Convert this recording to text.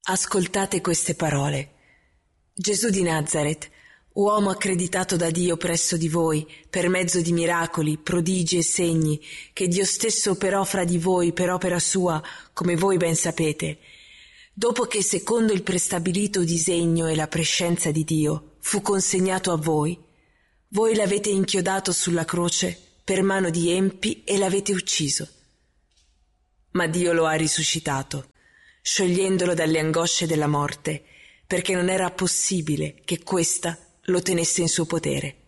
Ascoltate queste parole. Gesù di Nazaret, uomo accreditato da Dio presso di voi per mezzo di miracoli, prodigi e segni che Dio stesso operò fra di voi per opera sua, come voi ben sapete, dopo che secondo il prestabilito disegno e la prescienza di Dio fu consegnato a voi l'avete inchiodato sulla croce per mano di empi e l'avete ucciso. Ma Dio lo ha risuscitato, sciogliendolo dalle angosce della morte, perché non era possibile che questa lo tenesse in suo potere.